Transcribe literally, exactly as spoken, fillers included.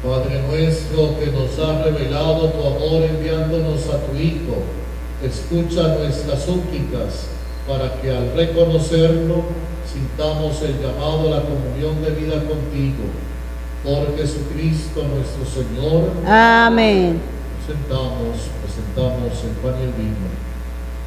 Padre nuestro, que nos has revelado tu amor enviándonos a tu Hijo, escucha nuestras súplicas para que al reconocerlo sintamos el llamado a la comunión de vida contigo. Por Jesucristo nuestro Señor. Amén. Sentamos, presentamos el pan y el vino.